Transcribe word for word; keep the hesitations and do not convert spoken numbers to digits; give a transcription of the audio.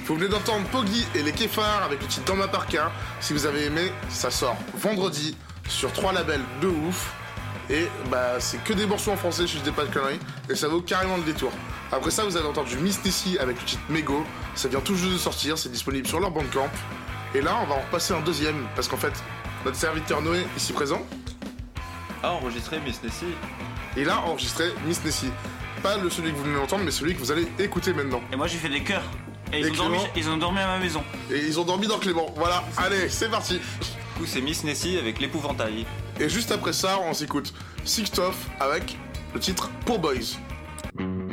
Vous venez d'entendre Poggy et les Kéfars avec le titre Dans ma parka. Si vous avez aimé, ça sort vendredi sur trois labels de ouf. Et bah c'est que des morceaux en français si je dis pas de conneries. Et ça vaut carrément le détour. Après ça vous avez entendu Miss Nessie avec le titre Mego. Ça vient tout juste de sortir, c'est disponible sur leur Bandcamp. Et là on va en repasser un deuxième. Parce qu'en fait notre serviteur Noé ici présent a enregistré Miss Nessie. Il a enregistré Miss Nessie. Pas le celui que vous venez d'entendre mais celui que vous allez écouter maintenant. Et moi j'ai fait des chœurs. Et, Et ils, ont dormi, ils ont dormi à ma maison. Et ils ont dormi dans Clément. Voilà, allez, c'est parti. Du coup, c'est Miss Nessie avec l'épouvantail. Et juste après ça, on s'écoute Sixtoff avec le titre Poor Boys.